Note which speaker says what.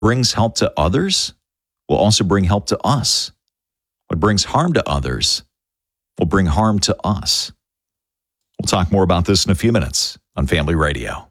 Speaker 1: brings help to others will also bring help to us. What brings harm to others will bring harm to us. We'll talk more about this in a few minutes on Family Radio.